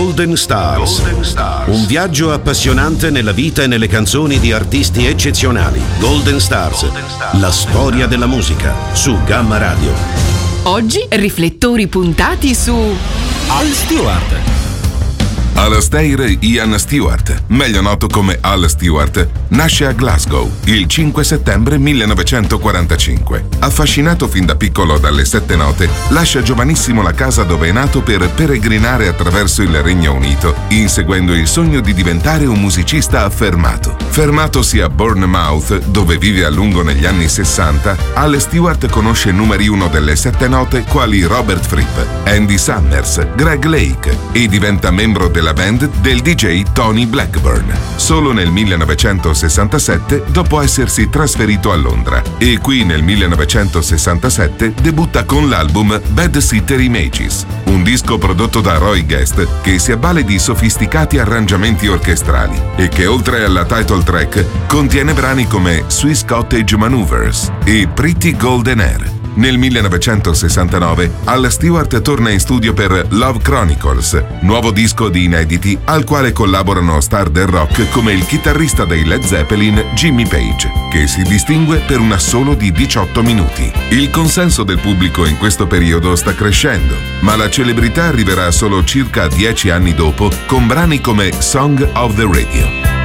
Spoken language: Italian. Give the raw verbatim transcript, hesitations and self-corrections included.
Golden Stars. Golden Stars. Un viaggio appassionante nella vita e nelle canzoni di artisti eccezionali. Golden Stars. Golden Stars. La storia della musica su Gamma Radio. Oggi riflettori puntati su Al Stewart. Alastair Ian Stewart, meglio noto come Al Stewart, nasce a Glasgow il cinque settembre millenovecentoquarantacinque. Affascinato fin da piccolo dalle sette note, lascia giovanissimo la casa dove è nato per peregrinare attraverso il Regno Unito, inseguendo il sogno di diventare un musicista affermato. Fermatosi a Bournemouth, dove vive a lungo negli anni sessanta, Al Stewart conosce numeri uno delle sette note quali Robert Fripp, Andy Summers, Greg Lake e diventa membro della band del D J Tony Blackburn. Solo nel millenovecentosessantasette, dopo essersi trasferito a Londra, e qui nel millenovecentosessantasette debutta con l'album Bed Sitter Images, un disco prodotto da Roy Guest che si avvale di sofisticati arrangiamenti orchestrali e che oltre alla title track contiene brani come Swiss Cottage Maneuvers e Pretty Golden Hair. Nel millenovecentosessantanove Al Stewart torna in studio per Love Chronicles, nuovo disco di inediti al quale collaborano star del rock come il chitarrista dei Led Zeppelin Jimmy Page, che si distingue per un assolo di diciotto minuti. Il consenso del pubblico in questo periodo sta crescendo, ma la celebrità arriverà solo circa dieci anni dopo con brani come Song of the Radio.